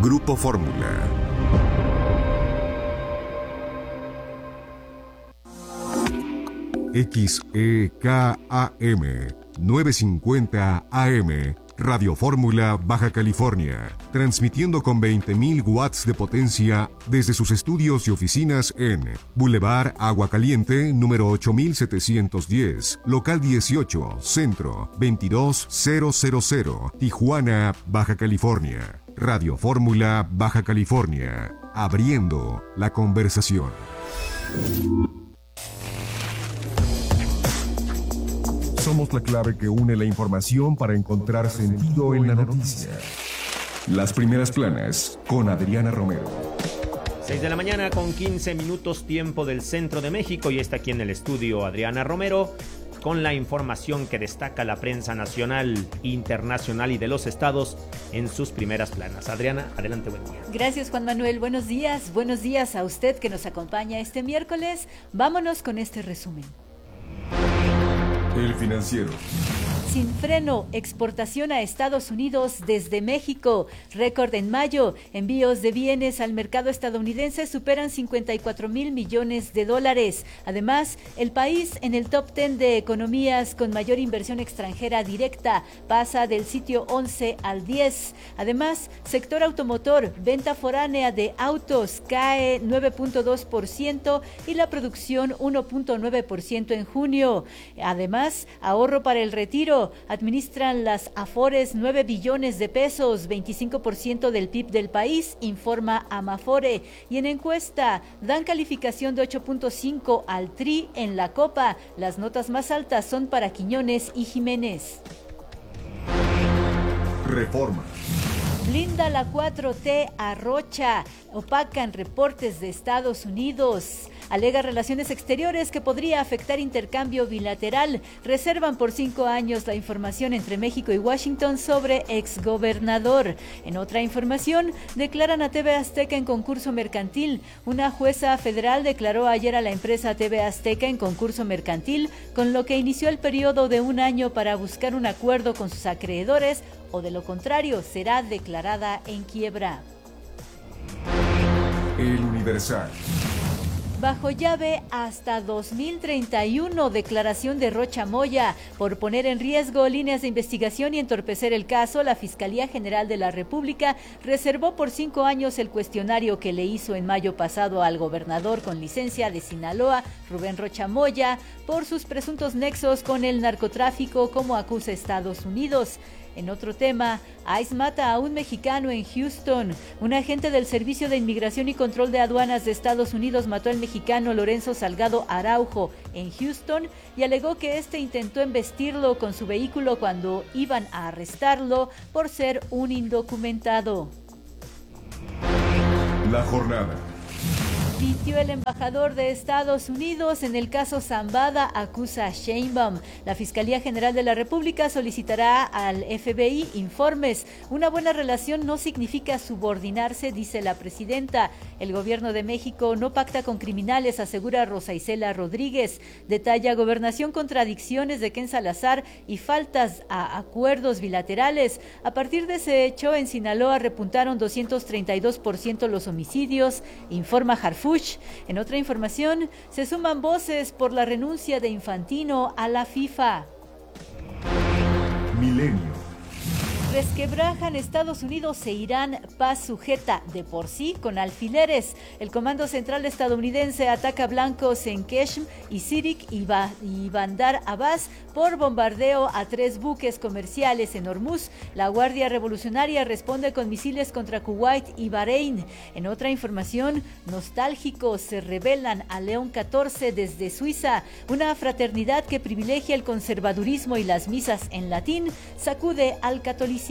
Grupo Fórmula. XEKAM 950 AM, Radio Fórmula, Baja California, transmitiendo con 20.000 watts de potencia desde sus estudios y oficinas en Boulevard Agua Caliente, número 8710, local 18, centro 22000, Tijuana, Baja California. Radio Fórmula, Baja California, abriendo la conversación. Somos la clave que une la información para encontrar sentido en la noticia. Las primeras planas con Adriana Romero. 6 de la mañana con 15 minutos tiempo del centro de México y está aquí en el estudio Adriana Romero con la información que destaca la prensa nacional, internacional y de los estados en sus primeras planas. Adriana, adelante, buen día. Gracias, Juan Manuel. Buenos días a usted que nos acompaña este miércoles. Vámonos con este resumen. El Financiero. Sin freno, exportación a Estados Unidos desde México. Récord en mayo. Envíos de bienes al mercado estadounidense superan 54,000 millones de dólares. Además, el país en el top 10 de economías con mayor inversión extranjera directa pasa del sitio 11 al 10. Además, sector automotor, venta foránea de autos cae 9.2% y la producción 1.9% en junio. Además, ahorro para el retiro. Administran las Afores 9 billones de pesos, 25% del PIB del país, informa Amafore. Y en encuesta, dan calificación de 8.5 al Tri en la Copa. Las notas más altas son para Quiñones y Jiménez. Reforma. Blinda la 4T a Rocha. Opacan reportes de Estados Unidos. Alega relaciones exteriores que podría afectar intercambio bilateral. Reservan por 5 años la información entre México y Washington sobre exgobernador. En otra información, declaran a TV Azteca en concurso mercantil. Una jueza federal declaró ayer a la empresa TV Azteca en concurso mercantil, con lo que inició el periodo de 1 año para buscar un acuerdo con sus acreedores, o de lo contrario, será declarada en quiebra. El Universal. Bajo llave hasta 2031, declaración de Rocha Moya. Por poner en riesgo líneas de investigación y entorpecer el caso, la Fiscalía General de la República reservó por 5 años el cuestionario que le hizo en mayo pasado al gobernador con licencia de Sinaloa, Rubén Rocha Moya, por sus presuntos nexos con el narcotráfico, como acusa Estados Unidos. En otro tema, ICE mata a un mexicano en Houston. Un agente del Servicio de Inmigración y Control de Aduanas de Estados Unidos mató al mexicano Lorenzo Salgado Araujo en Houston y alegó que este intentó embestirlo con su vehículo cuando iban a arrestarlo por ser un indocumentado. La jornada. Pitió el embajador de Estados Unidos en el caso Zambada, acusa a Sheinbaum. La Fiscalía General de la República solicitará al FBI informes. Una buena relación no significa subordinarse, dice la presidenta. El gobierno de México no pacta con criminales, asegura Rosa Isela Rodríguez. Detalla Gobernación contradicciones de Ken Salazar y faltas a acuerdos bilaterales. A partir de ese hecho, en Sinaloa repuntaron 232% los homicidios, informa Harfuch. En otra información, se suman voces por la renuncia de Infantino a la FIFA. Milenio. Resquebrajan Estados Unidos e Irán, paz sujeta de por sí con alfileres. El Comando Central estadounidense ataca blancos en Qeshm y Sirik y Bandar Abbas por bombardeo a 3 buques comerciales en Hormuz. La Guardia Revolucionaria responde con misiles contra Kuwait y Bahrein. En otra información, nostálgicos se rebelan a León XIV desde Suiza. Una fraternidad que privilegia el conservadurismo y las misas en latín sacude al catolicismo.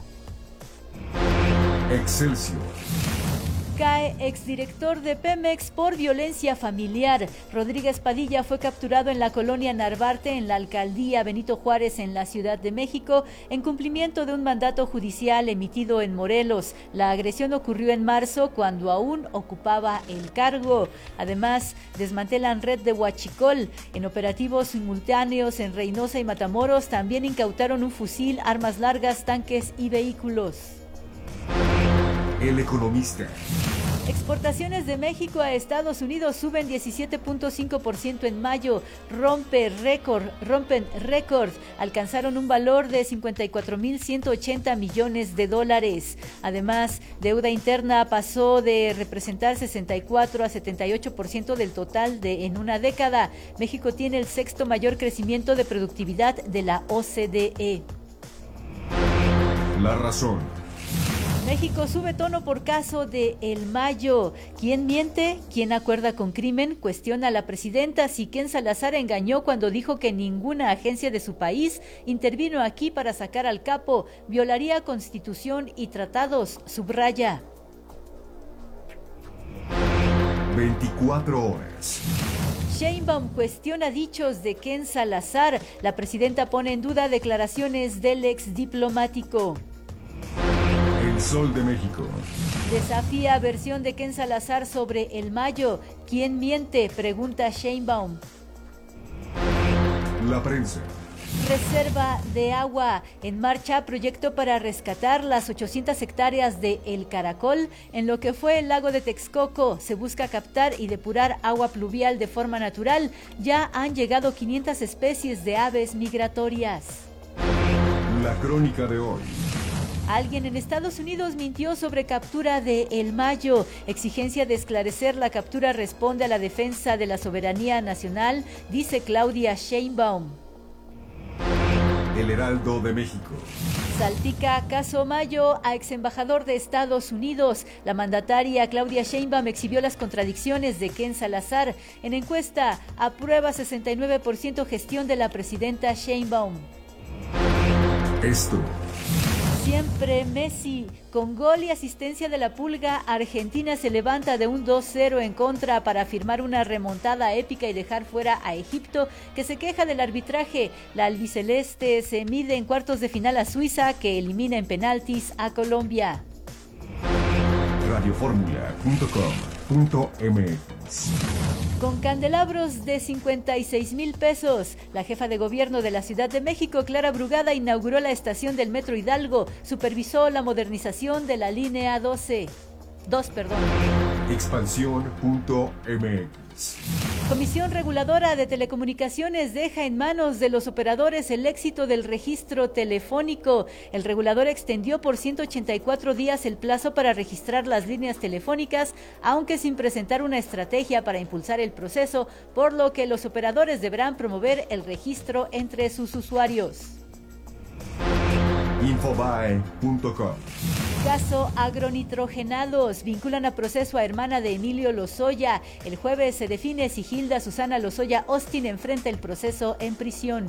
Excelsior. Cae exdirector de Pemex por violencia familiar. Rodríguez Padilla fue capturado en la colonia Narvarte, en la alcaldía Benito Juárez, en la Ciudad de México, en cumplimiento de un mandato judicial emitido en Morelos. La agresión ocurrió en marzo, cuando aún ocupaba el cargo. Además, desmantelan red de huachicol. En operativos simultáneos en Reynosa y Matamoros también incautaron un fusil, armas largas, tanques y vehículos. El Economista. Exportaciones de México a Estados Unidos suben 17.5% en mayo, rompen récord, alcanzaron un valor de 54.180 millones de dólares. Además, deuda interna pasó de representar 64 a 78% del total en una década. México tiene el sexto mayor crecimiento de productividad de la OCDE. La Razón. México sube tono por caso de El Mayo. ¿Quién miente? ¿Quién acuerda con crimen? Cuestiona a la presidenta si Ken Salazar engañó cuando dijo que ninguna agencia de su país intervino aquí para sacar al capo. Violaría Constitución y tratados, subraya. 24 horas. Sheinbaum cuestiona dichos de Ken Salazar. La presidenta pone en duda declaraciones del ex diplomático. El Sol de México. Desafía versión de Ken Salazar sobre El Mayo. ¿Quién miente? Pregunta Sheinbaum. La Prensa. Reserva de agua. En marcha proyecto para rescatar las 800 hectáreas de El Caracol en lo que fue el lago de Texcoco. Se busca captar y depurar agua pluvial de forma natural. Ya han llegado 500 especies de aves migratorias. La Crónica de hoy. Alguien en Estados Unidos mintió sobre captura de El Mayo. Exigencia de esclarecer la captura responde a la defensa de la soberanía nacional, dice Claudia Sheinbaum. El Heraldo de México. Salpica caso Mayo a exembajador de Estados Unidos. La mandataria Claudia Sheinbaum exhibió las contradicciones de Ken Salazar. En encuesta, aprueba 69% gestión de la presidenta Sheinbaum. Esto. Siempre Messi. Con gol y asistencia de la Pulga, Argentina se levanta de un 2-0 en contra para firmar una remontada épica y dejar fuera a Egipto, que se queja del arbitraje. La albiceleste se mide en cuartos de final a Suiza, que elimina en penaltis a Colombia. Radioformula.com.mx. Con candelabros de 56,000 pesos, la jefa de gobierno de la Ciudad de México, Clara Brugada, inauguró la estación del Metro Hidalgo, supervisó la modernización de la línea 2. Expansión.mx. Comisión Reguladora de Telecomunicaciones deja en manos de los operadores el éxito del registro telefónico. El regulador extendió por 184 días el plazo para registrar las líneas telefónicas, aunque sin presentar una estrategia para impulsar el proceso, por lo que los operadores deberán promover el registro entre sus usuarios. Infobae.com. Caso agronitrogenados. Vinculan a proceso a hermana de Emilio Lozoya. El jueves se define si Hilda Susana Lozoya Austin enfrenta el proceso en prisión.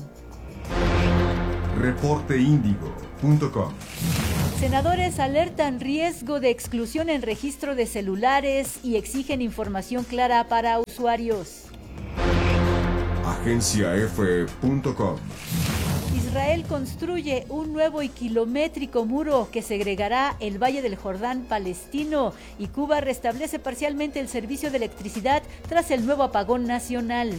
Reporteindigo.com. Senadores alertan riesgo de exclusión en registro de celulares y exigen información clara para usuarios. AgenciaF.com. Israel construye un nuevo y kilométrico muro que segregará el Valle del Jordán palestino, y Cuba restablece parcialmente el servicio de electricidad tras el nuevo apagón nacional.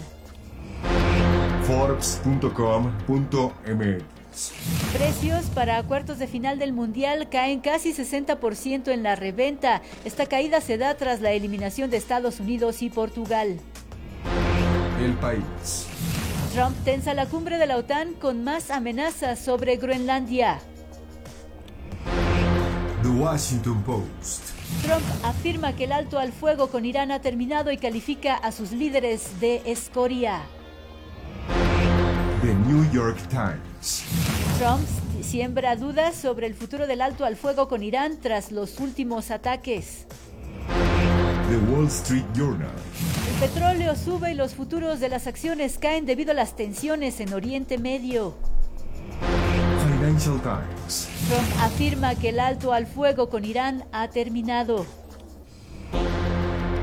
Forbes.com.mx. Precios para cuartos de final del Mundial caen casi 60% en la reventa. Esta caída se da tras la eliminación de Estados Unidos y Portugal. El País. Trump tensa la cumbre de la OTAN con más amenazas sobre Groenlandia. The Washington Post. Trump afirma que el alto al fuego con Irán ha terminado y califica a sus líderes de escoria. The New York Times. Trump siembra dudas sobre el futuro del alto al fuego con Irán tras los últimos ataques. The Wall Street Journal. El petróleo sube y los futuros de las acciones caen debido a las tensiones en Oriente Medio. Financial Times. Trump afirma que el alto al fuego con Irán ha terminado. Y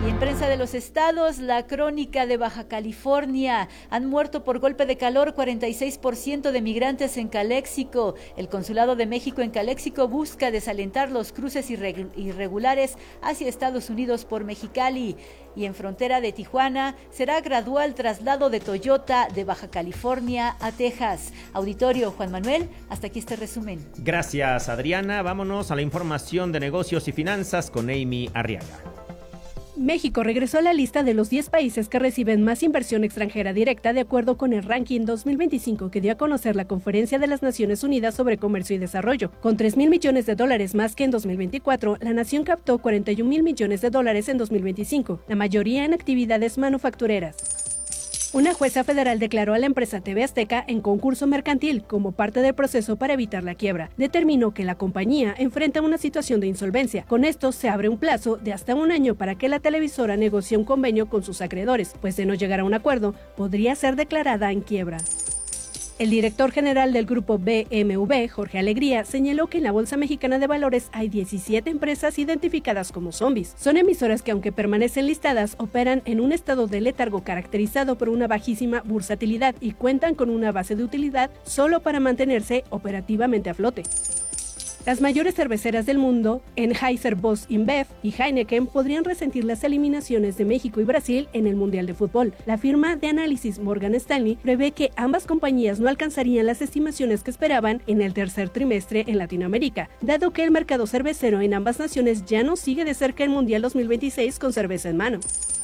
Y en prensa de los estados, la crónica de Baja California. Han muerto por golpe de calor 46% de migrantes en Caléxico. El Consulado de México en Caléxico busca desalentar los cruces irregulares hacia Estados Unidos por Mexicali. Y en frontera de Tijuana será gradual traslado de Toyota de Baja California a Texas. Auditorio Juan Manuel, hasta aquí este resumen. Gracias, Adriana. Vámonos a la información de negocios y finanzas con Amy Arriaga. México regresó a la lista de los 10 países que reciben más inversión extranjera directa de acuerdo con el ranking 2025 que dio a conocer la Conferencia de las Naciones Unidas sobre Comercio y Desarrollo. Con $3,000 millones más que en 2024, la nación captó $41,000 millones en 2025, la mayoría en actividades manufactureras. Una jueza federal declaró a la empresa TV Azteca en concurso mercantil como parte del proceso para evitar la quiebra. Determinó que la compañía enfrenta una situación de insolvencia. Con esto se abre un plazo de hasta un año para que la televisora negocie un convenio con sus acreedores, pues de no llegar a un acuerdo, podría ser declarada en quiebra. El director general del grupo BMW, Jorge Alegría, señaló que en la Bolsa Mexicana de Valores hay 17 empresas identificadas como zombies. Son emisoras que, aunque permanecen listadas, operan en un estado de letargo caracterizado por una bajísima bursatilidad y cuentan con una base de utilidad solo para mantenerse operativamente a flote. Las mayores cerveceras del mundo, Anheuser-Busch InBev y Heineken, podrían resentir las eliminaciones de México y Brasil en el Mundial de Fútbol. La firma de análisis Morgan Stanley prevé que ambas compañías no alcanzarían las estimaciones que esperaban en el tercer trimestre en Latinoamérica, dado que el mercado cervecero en ambas naciones ya no sigue de cerca el Mundial 2026 con cerveza en mano.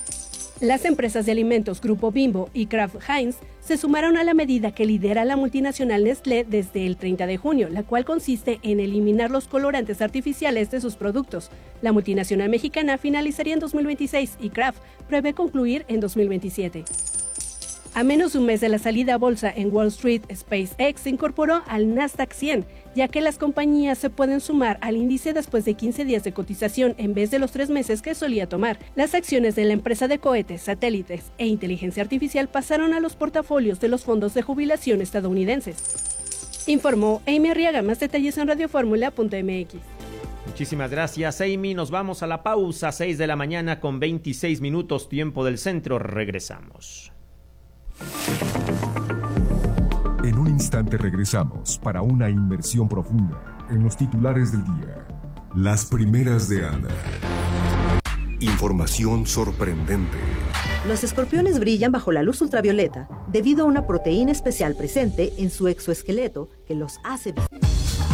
Las empresas de alimentos Grupo Bimbo y Kraft Heinz se sumaron a la medida que lidera la multinacional Nestlé desde el 30 de junio, la cual consiste en eliminar los colorantes artificiales de sus productos. La multinacional mexicana finalizaría en 2026 y Kraft prevé concluir en 2027. A menos de un mes de la salida a bolsa en Wall Street, SpaceX se incorporó al Nasdaq 100, ya que las compañías se pueden sumar al índice después de 15 días de cotización en vez de los 3 meses que solía tomar. Las acciones de la empresa de cohetes, satélites e inteligencia artificial pasaron a los portafolios de los fondos de jubilación estadounidenses. Informó Amy Arriaga. Más detalles en radioformula.mx. Muchísimas gracias, Amy. Nos vamos a la pausa, 6 de la mañana con 26 minutos, tiempo del centro. Regresamos. En un instante regresamos para una inmersión profunda en los titulares del día. Las primeras de Ana. Información sorprendente. Los escorpiones brillan bajo la luz ultravioleta debido a una proteína especial presente en su exoesqueleto que los hace visibles.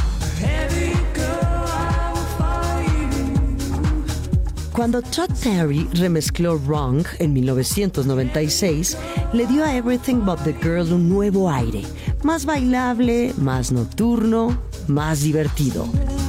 Cuando Todd Terry remezcló Wrong en 1996, le dio a Everything But the Girl un nuevo aire, más bailable, más nocturno, más divertido.